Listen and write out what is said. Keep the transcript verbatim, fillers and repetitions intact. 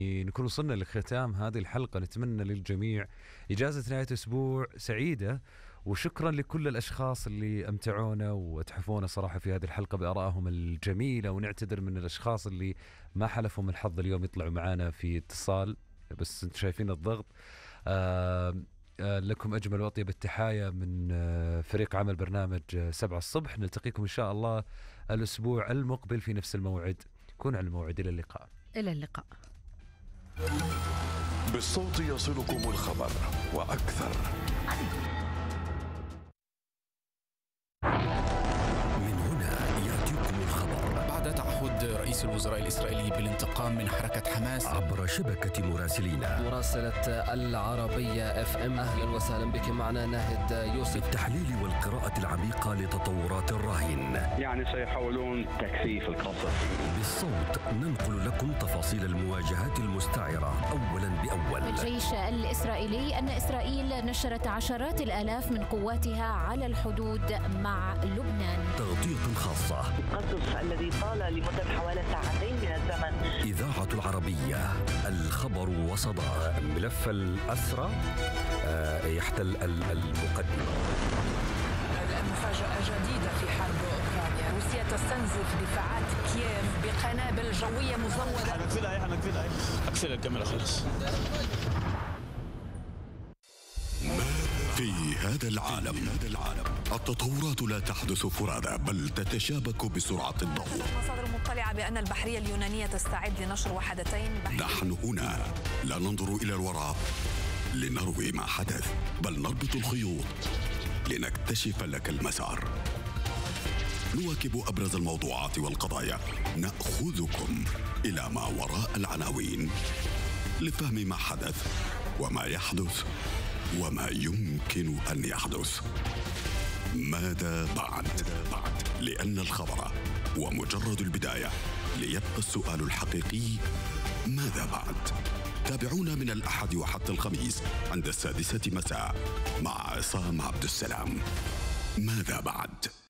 نكون وصلنا لختام هذه الحلقة. نتمنى للجميع إجازة نهاية أسبوع سعيدة، وشكرا لكل الأشخاص اللي أمتعونا وأتحفونا صراحة في هذه الحلقة بآرائهم الجميلة، ونعتذر من الأشخاص اللي ما حلفهم الحظ اليوم يطلعوا معنا في اتصال، بس انتم شايفين الضغط. آه آه لكم أجمل وأطيب التحايا من آه فريق عمل برنامج آه سبعة الصبح. نلتقيكم إن شاء الله الأسبوع المقبل في نفس الموعد. كونوا على الموعد. إلى اللقاء. إلى اللقاء. بالصوت يصلكم الخبر وأكثر. من هنا يأتيكم الخبر. بعد تعهد رئيس الوزراء الإسرائيلي بالانتقام من حركة حماس عبر شبكة مراسلينا مراسلة العربية اف ام. أهلا وسهلا بك معنا ناهد يوسف. بالتحليل والقراءة العميقة لتطورات الرهين، يعني سيحاولون تكثيف القصف. بالصوت ننقل لكم تفاصيل المواجهات المستعرة أولا بأول. الجيش الإسرائيلي أن إسرائيل نشرت عشرات الآلاف من قواتها على الحدود مع لبنان. تغطية خاصة. القصف الذي طال لمدة حوالي ساعتين من الزمن. إذاعة العربية، الخبر وصدى. ملف الأسرى يحتل المقدمة. المفاجأة جديدة في حرب أوكرانيا. روسيا تستنزف دفاعات كييف بقنابل جوية مزودة. هنقفلها ايه هنقفلها ايه هقفلها الكاميرا خلاص. في هذا العالم التطورات لا تحدث فرادى بل تتشابك بسرعة الضوء. مصادر مطلعة بأن البحرية اليونانية تستعد لنشر وحدتين بحرية. نحن هنا لا ننظر إلى الوراء لنروي ما حدث، بل نربط الخيوط لنكتشف لك المسار. نواكب أبرز الموضوعات والقضايا، نأخذكم إلى ما وراء العناوين لفهم ما حدث وما يحدث وما يمكن أن يحدث. ماذا بعد؟ لأن الخبر ومجرد البداية، ليبقى السؤال الحقيقي ماذا بعد؟ تابعونا من الأحد وحتى الخميس عند السادسة مساء مع عصام عبد السلام. ماذا بعد؟